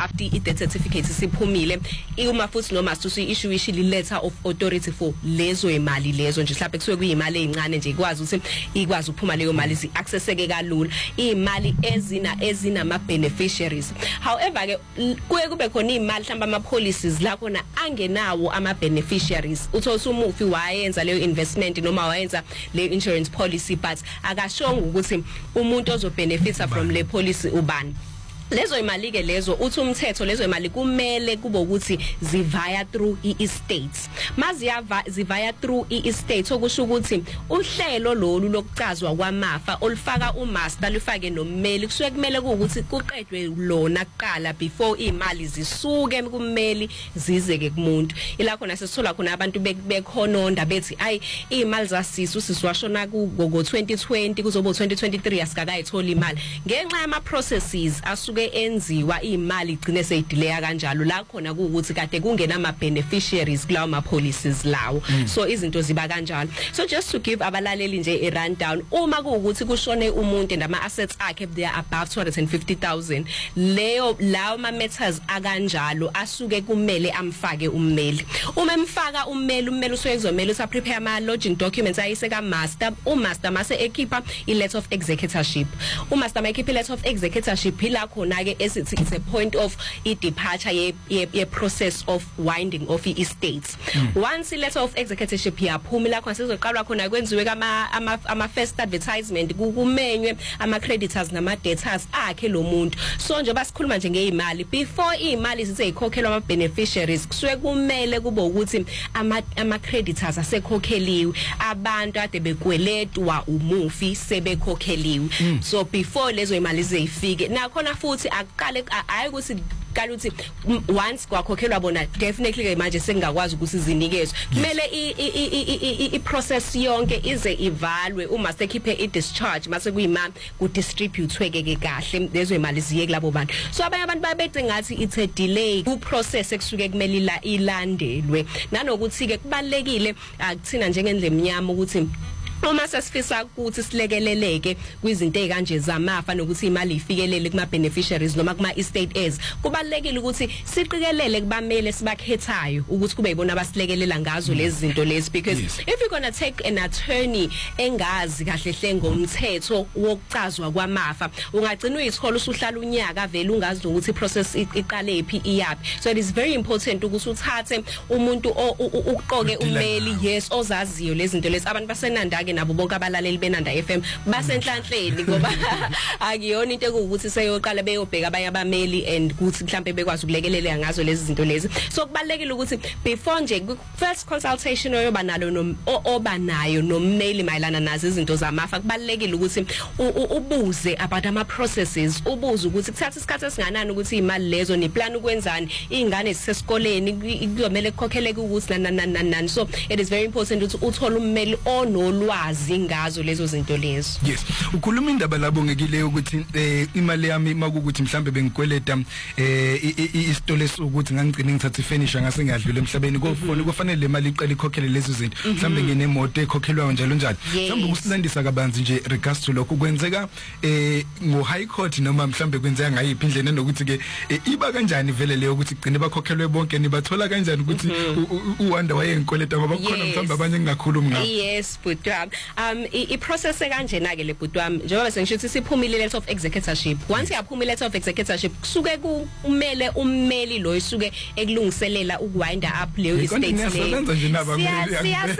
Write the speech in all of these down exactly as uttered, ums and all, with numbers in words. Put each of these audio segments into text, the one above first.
after i-death certificate siphumile uma futhi noma sithi issue ishili letter of authority for lezo imali lezo nje mhlawumbe kusuke kuyimali ezincane nje ikwazi ukuthi ikwazi ukuphuma leyo mali zi accesseke kalula imali ezina ezinama beneficiaries. However ke kuye kube khona imali mhlawumbe ama policies la khona angenawo ama beneficiaries uthola umufi wayenza leyo investment noma wayenza leyo insurance policy but akashonga ukuthi umuntu ozobenefita from le policy ubani. Lezo imali ke lezo uthi umthetho lezo imali kumele kube ukuthi zivaya through i-estate. Maziya zivaya through i-estate okusho ukuthi uhlelo lolu lokucazwa kwamafa olufaka umaster lufake nommeli kusuke kumele ukuthi kuqedwe lona kuqala before imali zisuke kumeli zizeke kumuntu. Ila khona sesithola khona abantu bekhononda bethi ayi imali zasisi usisiwashona ku ngo twenty twenty kuzobo twenty twenty-three asikakayithola imali ngenxa yama processes asuke enziwa imali igcine seyidelay kanjalo la khona ukuthi kade kungena ama beneficiaries kulawo ma policies lawo. Mm. So izinto ziba kanjalo. So just to give abalaleli nje a rundown uma kuukuthi kushone umuntu and ama assets akhe they are above two hundred fifty thousand leyo lawo ma matters akanjalo asuke kumele amfake ummeli. Uma emfaka ummeli ummeli usuke kuzomela usa prepare ama lodging documents ayise ka master u master mase ekhipha i letter of executorship. U master mayikhipha i letter of executorship ila khona ke esithi it's a point of i departure ye, ye, ye process of winding of the estates. Mm. Once i letter of executorship yaphuma la khona sizoqalwa khona kwenziwe ama ama, ama first advertisement kukumenywe ama creditors nama debtors akhe lo muntu. So nje basikhuluma nje ngeimali before imali size ikhokhelwa ama beneficiaries kusuke kumele kube ukuthi ama ama creditors asekhokheliwe abantu ade bekweletwa umufi sebekhokheliwe. Mm. So before lezo imali zeyifike na khona futhi aqale ayi ukuthi qala uthi once kwakhokhelwa bona definitely ke manje sengakwazi ukuthi zinikezwe kumele i i process yonke ize ivalwe uma sekhiphe i discharge mase kuyima ku distribute ke kahle lezo imali ziye kulabo bantu. So abanye abantu babethi ngathi it's a delay ku process ekusuke kumele ila ilandelwe nanokuthi ke kubalekile akuthina njengendle emnyama ukuthi uma sasifisa ukuthi silekeleleke kwizinto ezikanje zamafa nokuthi imali ifikelele kuma beneficiaries noma kuma estate heirs kubalekile ukuthi siqikelele kubamele sibakhethayo ukuthi kube yibona abasilekelela ngazo lezi zinto lezi because yes. If you're going to take an attorney engazi kahle hle ngomthetho wokucazwa kwamafa ungagcina uyithola usuhlala unyaka vele ungazi ukuthi process iqale ephi iyapi. So it is very important ukuthi uthathe umuntu uqoke ummeli yes ozaziyo lezi zinto lezi abantu basenanda nabo bonke abalaleli benanda F M basenhlanhleni ngoba akuyona into ukuthi seyoqala beyobheka abanye abameli and ukuthi mhlambe bekwazi ukulekelela ngazo lezi zinto lezi. So kubalekile ukuthi before nje first consultation oyoba nalo no oba nayo nommeli mayelana nazo izinto zamafa kubalekile ukuthi ubuze about ama processes ubuze ukuthi kuthatha isikhathi esinganani ukuthi imali lezo ni plan ukwenzani ingane zisesikoleni kuzomela ekukhokhele ukuthi nanani. So it is very important ukuthi uthole ummeli onolwa zingazo lezo zinto lezo. Yes, ukhuluma indaba labo ngekile ukuthi imali yami makukuthi mhlambe bengikweleta isitole sokuthi ngangigcina ngithatha ifinisher ngase ngadlule emhlabeni kofuna kufanele le mali iqale ikhokhele lezo zinto mhlambe nginemoto ekhokhelwayo njalo njalo mhlambe ukusindisa kabanzi nje regards to lokho kwenzeka ngo high court noma mhlambe kwenzeka ngayiphi indlela nokuthi ke iba kanjani vele leyo ukuthi igcine bakhokhelwe bonke nibathola kanjani ukuthi uwanda wayengikweleta ngoba kukhona mhlambe abanye ngingakhuluma ngabo. Yes but um i process kanjena ke le bhuti wami njengoba sengisho ukuthi siphumile letter of executorship once yaphuma letter of executorship kusuke kumele ummeli lo isuke ekulungiselela ukwind up leyo estate leyo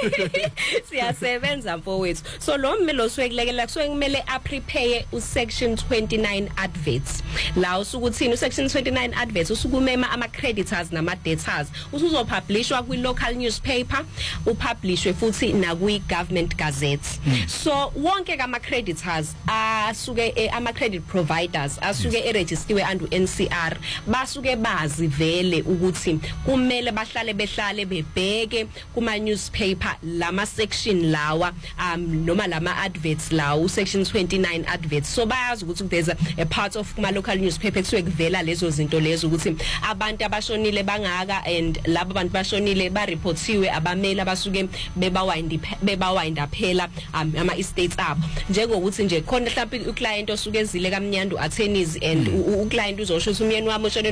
siyasebenza mfowethu. So lo mmeli osuke kulekelela kusuke kumele a prepare u section twenty-nine adverts la usukuthini u section twenty-nine adverts usukumema ama creditors nama debtors usuzopublishwa kwi local newspaper upublishwe futhi na kwi government gazettes. Mm. So wonke kama creditors asuke eh, ama credit providers asuke yes. eregistered under N C R basuke bazi vele ukuthi kumele bahlale behlale bebheke kuma newspaper lama section lawa um noma lama adverts lawo section twenty-nine adverts. So bayazi ukuthi there's a, a part of kuma local newspaper kusuke kuvela lezo zinto lezo ukuthi abantu abashonile bangaka and labo abantu bashonile ba reportiwe abameli abasuke bebawind bebawind phela um, ama estates abo njengokuthi nje khona mhlawumbe uclient osuke ezile kaMnyandu attorneys and uclient uzosho ukuthi umyeni wami